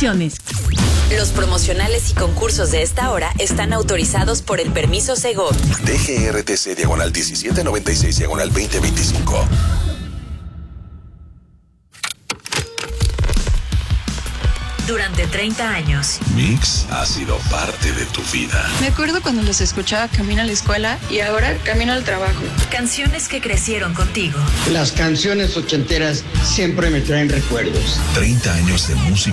restricciones. Los promocionales y concursos de esta hora están autorizados por el permiso Segov. DGRTC /1796/2025. Durante 30 años. Mix ha sido parte de tu vida. Me acuerdo cuando los escuchaba camino a la escuela y ahora camino al trabajo. Canciones que crecieron contigo. Las canciones ochenteras siempre me traen recuerdos. 30 años de música